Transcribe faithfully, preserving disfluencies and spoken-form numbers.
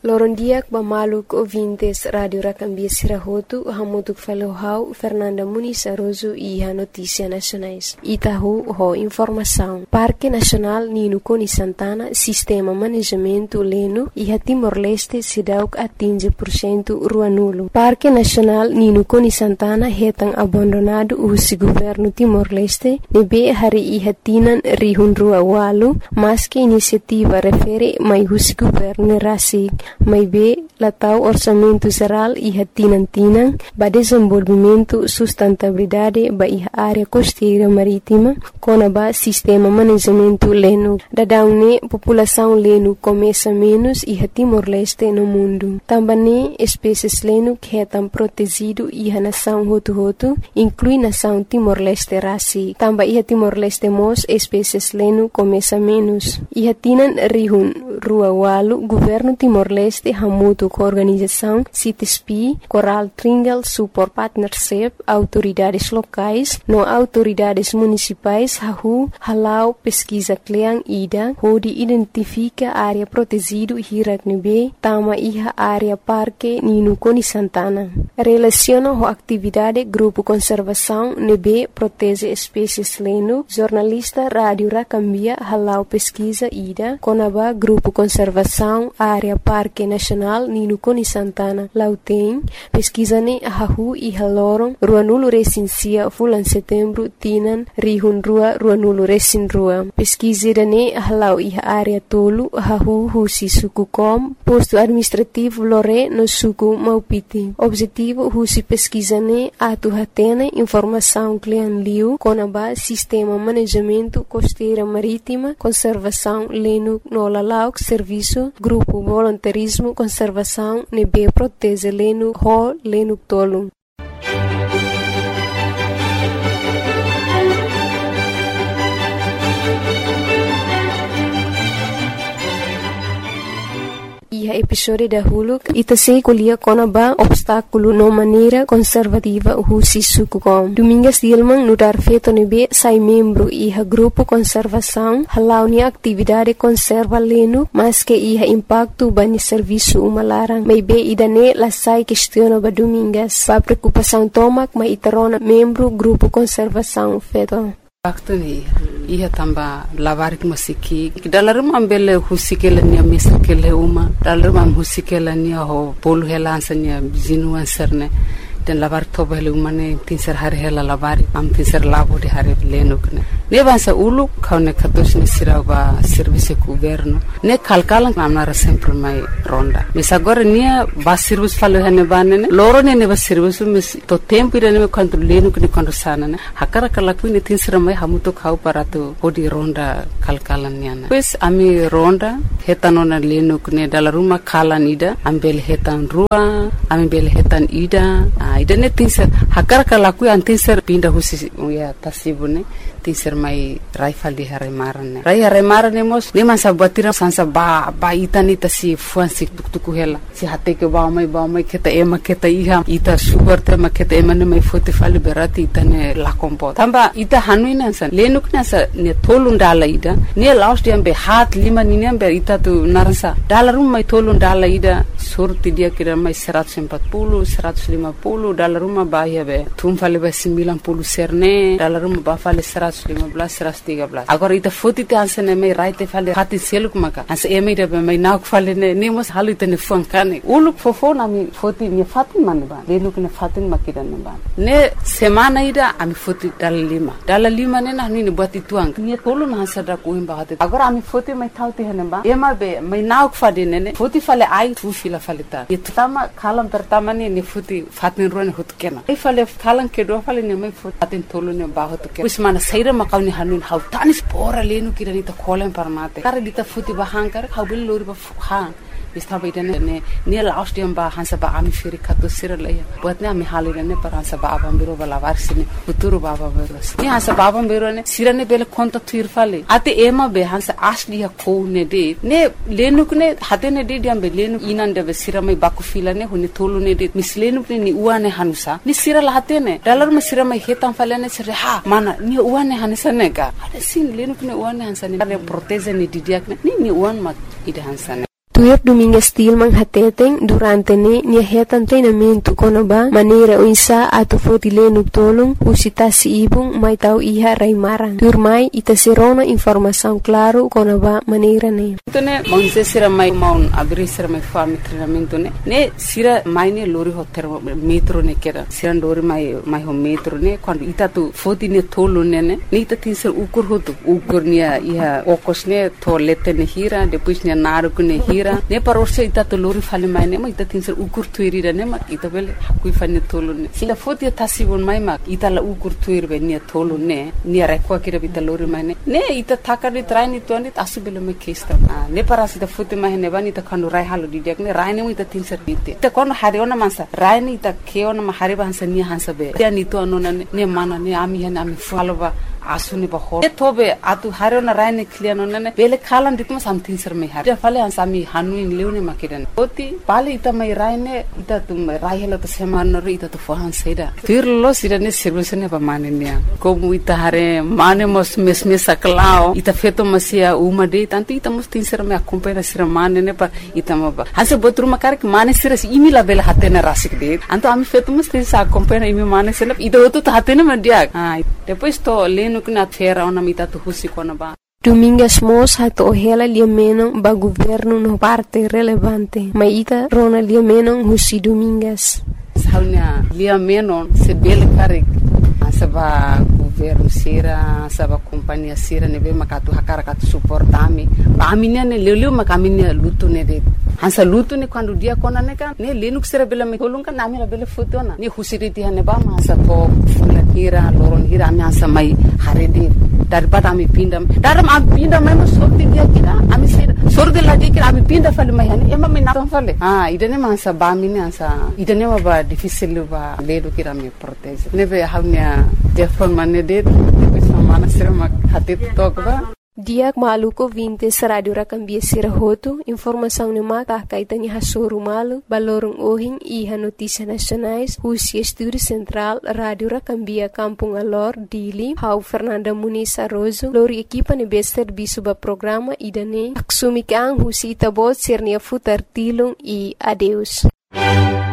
Lorondiak Bamaluk ouvintes Rádio Racambia Sirahotu, Hamutuk Falohau, Fernanda Muniz Aroso e a Notícia Nacionais. Itahu, ho informação. Parque Nacional Nino Coni Santana, Sistema Manejamento Leno e a Timor-Leste Sidauk atinge por cento rua nulo. Parque Nacional Nino Coni Santana retan abandonado o governo Timor-Leste, nebe hari ihatinan rihun rua walu, mas que iniciativa refere mai o governo rasik. Mai be latau orçamento geral e hatinantinan ba desenvolvimento sustentabilidade ba iha área costeira marítima com ba sistema manejamento leno. Dadaune população leno começa menos e Timor-Leste no mundo. Também espécies leno que estão protegido e a nação hotu-hotu inclui nação Timor-Leste rasi. Também iha Timor-Leste mos espécies leno começa menos. Iha tinan rihun rua walu governo Timor-Leste Leste hamutu com organização C I T S P, Coral Tringal Support Partnership, autoridades locais, no autoridades municipais, hahu, halau, pesquisa kleang ida, hodi identifica área protegido hirak nebe, tama iha área parque Nino Coni Santana. Relaciona a atividade grupo conservação nebe protege espécies leno, jornalista Rádio Racambia, halau pesquisa ida, conaba grupo conservação área parque Nacional Nino Coni Santana Lauteng pesquisane hahu e halorong rua nulo recensia fulan setembro tinan rihun rua rua nulo recin rua pesquisirane halau e área tolu hahu husi suku kom posto administrativo lore no suku Maupiti. Objetivo husi pesquisane atu hatene informação klian liu konaba sistema manejamento costeira marítima conservação leno no lalauk serviço grupo voluntarismo conservação nebe protege leno ho leno tolum. E a episódio da Huluk ita se colhia conaba obstáculo no maneira conservativa o sisukukom. Domingas Dilman no dar feito nebe sai membro e a grupo conservação halau ni atividade conserva leno mas que ia impacto bani serviço umalarang. May be idane la sai questiona ba domingas pa preocupação tomak ma itarona membro grupo conservação feito. Waktu ni ia tamba lavarik masiki dalam ambele husikela ni misikele uma dalam husikela ni ho polu helansanya zinuan serne dan lavar tobele umane tinser hari hela lavari am tinser lavo de hari lenukne ne bansa ulu kaune katos ni siraba service governo ne kalkalan amnara sempre mai ronda mes agora nia ba service falo hane banene loro ne ne ba service mes to tempo ira ne quanto lenukne quando sana ne hakara kalaku ne tinser mai hamuto khau parato odi ronda kalkalan niana pues ami ronda hetanona lenukne dala ruma kalan ida ambel hetan rua ambel hetan ida ida ne tinser hakara kalaku an tinser pinda husi ya tasibune tinser mai raifal di hare marane rai hare marane mos ne man sabatira sansa ba ba itani tasi fuansi tuktuku hela si hate ke ba mai ba mai keta ema keta iha ita sugar te ma keta ema ne mai fote fali berati itane la kompo tamba ita hanuina san lenuk na sa ne tolun dala ida ne last yambe hat lima ni nembe ita tu narasa dala rum mai tolun dala ida surti dia kira mai seratus empat puluh seratus lima puluh dala ruma ba yabe tum fali ba sembilan puluh serne dala ruma ba fali seratus lima belas seratus tiga belas agora ita foto te ansene mai raite fale hati seluk maka as eme de mai nauk fale ne nemos halu te ne funkane uluk fofo na mi foto ni fatin man ba lenuk ne fatin makidan ba ne semana ida ami foto dal lima dal lima ne na ni buat ituang ni tolu na sada ko imba hate agora ami foto mai tauti hene ba ema be mai nauk fade ne ne foto fale ai tu fila fale ta itu tama kalam pertama ne ni foto fatin ro ne hot kena ai fale kalan ke do fale ne mai foto fatin tolu ne ba hot kena usmana saira makawni hanun hau tanis pora lenu kirani ta kolen parmate kare dita futi bahangkar hau bil lori ba ha bista ba idane ne ne last yam ba hansa ba ami firi kato sira laya buat ne ami halire ne par hansa ba abam biro bala varsine uturu baba biro ne hansa ba abam biro ne sira ne bele konta tuir fale ate ema be hansa asli ya ko ne de ne lenu ne hate ne de diam be lenu inan de sira mai baku fila ne huni tolu ne de mislenu ne ni uane hanusa ni sira la hate ne dalar me sira mai hetan fale ne sira ha mana ni uane hanisa ne ga ade sin lenu ne uane hansa ne proteze ne didiak ne ni ni uan mak ide hansa ne Tuir Domingues Tilman hateteng durante ne nia hetan treinamento konaba maneira o insa ato fotile tolong usita si ibung mai tau iha raimarang. Tuir mai ita serona informação claro konaba maneira ne. Tone monse sira mai maun abri sira mai fami treinamento ne. Ne sira mai ne lori ho metro ne kera. Sira lori mai mai ho metro ne quando ita tu foti ne tolo ne ne. Ne ita tin sir ukur hotu ukur nia iha okos ne to lete ne hira depois ne naru ne hira. Ne parorse ita to lori fale mai ne ma ita tin sir ukur tuiri ne ma ita bele kui fane tolo ne. Sila foti tasibon mai ma ita la ukur tuiri be nia tolo ne. Nia rekwa kira bita lori mai ne. Ne ita takari traini tuani asu bele me kesta. Ne parasi ita foti mai ne bani ita kanu rai halu didiak ne rai ne mo ita tin sir bite. Ita kono hari ona mansa rai ne ita keona ma hari ba hansa nia hansa be. Dia ni to anona ne ne mana ne ami hana ami faloba asuni ba ho. E tobe atu hari ona rai ne klian ona ne bele khalan ditma something sir me hari. Dia fale hansa ami hanu in leune makidan. Oti pali ita mai rai ne ita tum rai hela to semana ro ita to fohan seda. Firlo sira ne servisene ba mane ne. Komu ita hare mane mos mes mes saklao ita feto masia uma de tanto ita mos tin sir me acompanha sira mane ne pa ita ma ba. Hansa botru makar ke mane sira imi la bela hatena rasik de. Anto ami feto mos tin sa acompanha imi mane sira ita oto to hatena ma dia. Ah depois to leno que na fera ona mita to husi kona ba. Domingues Mos hato hela liamenon ba governo no parte relevante. Maita rona liamenon husi Domingues. Saunya liamenon se bele karik. Saba governo sira, saba companhia sira nebe makatu hakara katu suportami. Ba aminia ne leleu makaminia lutu ne de. Hansa lutu ne quando dia kona ne kan ne lenuk sira bela me kolunga na amira bela fotona. Ne husiriti hane ba ma sa to fula hira loron hira ami hansa mai harede. Daripada ami pinda. Daram ami pinda mai mo sorti dia kira ami sira. Sorti lagi kira ami pinda fale mai hane ema me na fale. Ah idane ma hansa ba mine hansa idane ma ba difficile ba ledo kira me protege. Nebe haunya telefon mana det depois mana sira mak hati tokba. Diak maluko vintes radio rakambia sirahoto informação ne mata kaitani hasoro malu balorong ohin iha notícia nacionais Husi Estúdio Central Radio Rakambia Kampung Alor Dili Hau Fernanda Muniz Arrozo lori equipa ne bester bisuba programa idane aksumi kang Husi itabot sirnia futar tilung e adeus.